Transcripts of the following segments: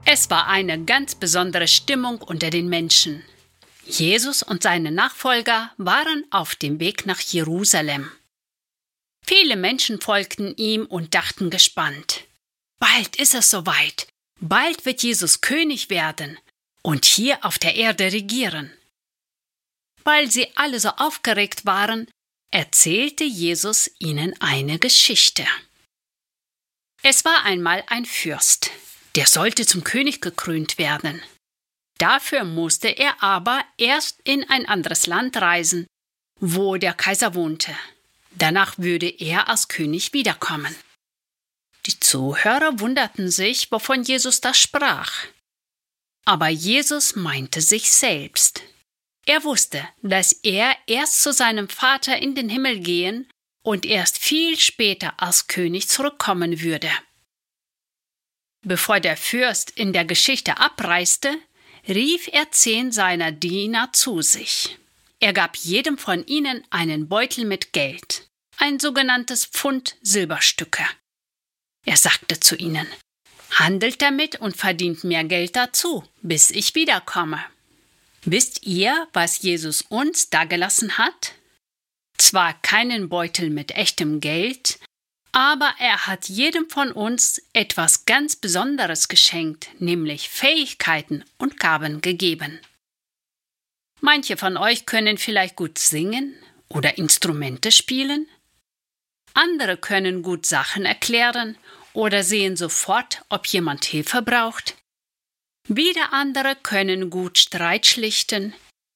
Es war eine ganz besondere Stimmung unter den Menschen. Jesus und seine Nachfolger waren auf dem Weg nach Jerusalem. Viele Menschen folgten ihm und dachten gespannt: Bald ist es soweit, bald wird Jesus König werden und hier auf der Erde regieren. Weil sie alle so aufgeregt waren, erzählte Jesus ihnen eine Geschichte. Es war einmal ein Fürst, der sollte zum König gekrönt werden. Dafür musste er aber erst in ein anderes Land reisen, wo der Kaiser wohnte. Danach würde er als König wiederkommen. Die Zuhörer wunderten sich, wovon Jesus da sprach. Aber Jesus meinte sich selbst. Er wusste, dass er erst zu seinem Vater in den Himmel gehen und erst viel später als König zurückkommen würde. Bevor der Fürst in der Geschichte abreiste, rief er 10 seiner Diener zu sich. Er gab jedem von ihnen einen Beutel mit Geld, ein sogenanntes Pfund Silberstücke. Er sagte zu ihnen: Handelt damit und verdient mehr Geld dazu, bis ich wiederkomme. Wisst ihr, was Jesus uns dagelassen hat? Zwar keinen Beutel mit echtem Geld, aber er hat jedem von uns etwas ganz Besonderes geschenkt, nämlich Fähigkeiten und Gaben gegeben. Manche von euch können vielleicht gut singen oder Instrumente spielen. Andere können gut Sachen erklären oder sehen sofort, ob jemand Hilfe braucht. Wieder andere können gut Streit schlichten,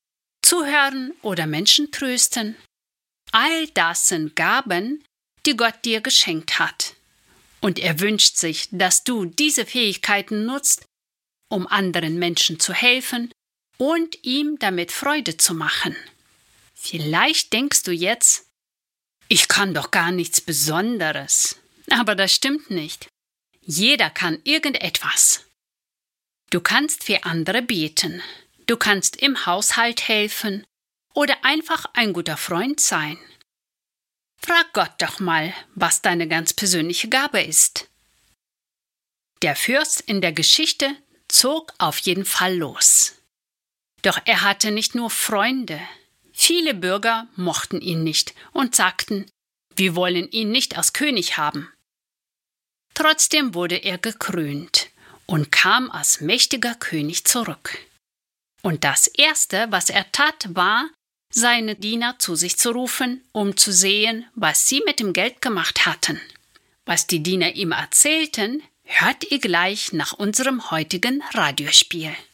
zuhören oder Menschen trösten. All das sind Gaben, die Gott dir geschenkt hat. Und er wünscht sich, dass du diese Fähigkeiten nutzt, um anderen Menschen zu helfen und ihm damit Freude zu machen. Vielleicht denkst du jetzt: Ich kann doch gar nichts Besonderes. Aber das stimmt nicht. Jeder kann irgendetwas. Du kannst für andere beten, du kannst im Haushalt helfen oder einfach ein guter Freund sein. Frag Gott doch mal, was deine ganz persönliche Gabe ist. Der Fürst in der Geschichte zog auf jeden Fall los. Doch er hatte nicht nur Freunde. Viele Bürger mochten ihn nicht und sagten: Wir wollen ihn nicht als König haben. Trotzdem wurde er gekrönt und kam als mächtiger König zurück. Und das Erste, was er tat, war, seine Diener zu sich zu rufen, um zu sehen, was sie mit dem Geld gemacht hatten. Was die Diener ihm erzählten, hört ihr gleich nach unserem heutigen Radiospiel.